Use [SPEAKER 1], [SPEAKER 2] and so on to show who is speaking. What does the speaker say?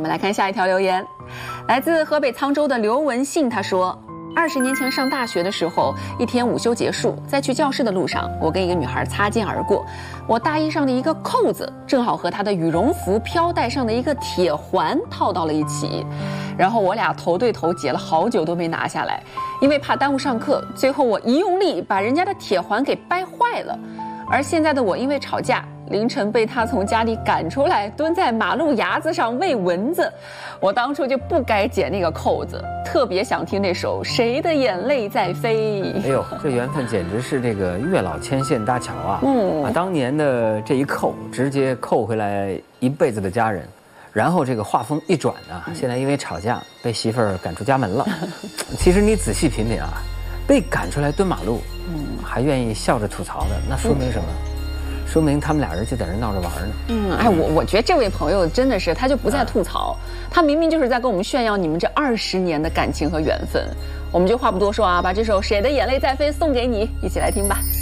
[SPEAKER 1] 们来看下一条留言，来自河北沧州的刘文信，他说：20年前上大学的时候，一天午休结束，在去教室的路上，我跟一个女孩擦肩而过，我大衣上的一个扣子正好和她的羽绒服飘带上的一个铁环套到了一起，然后我俩头对头解了好久都没拿下来，因为怕耽误上课，最后我一用力把人家的铁环给掰坏了。而现在的我因为吵架，凌晨被他从家里赶出来，蹲在马路牙子上喂蚊子。我当初就不该解那个扣子，特别想听那首《谁的眼泪在飞》。
[SPEAKER 2] 哎呦，这缘分简直是这个月老牵线搭桥啊！把当年的这一扣，直接扣回来一辈子的家人。然后这个话锋一转啊，现在因为吵架被媳妇儿赶出家门了。其实你仔细品品啊，被赶出来蹲马路，还愿意笑着吐槽的，那说明什么？说明他们俩人就在那闹着玩呢。
[SPEAKER 1] 我觉得这位朋友真的是，他就不再吐槽，他明明就是在跟我们炫耀你们这20年的感情和缘分。我们就话不多说啊，把这首《谁的眼泪在飞》送给你，一起来听吧。